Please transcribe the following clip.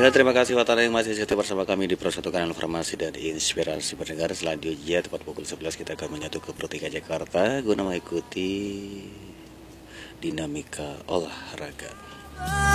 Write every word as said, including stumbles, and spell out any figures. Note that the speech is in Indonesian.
Pendengar, terima kasih buat yang masih setia bersama kami di Persatukan Informasi dan Inspirasi Pendengar. Selanjutnya tepat pukul sebelas kita akan menyatu ke Protika Jakarta guna mengikuti dinamika olahraga.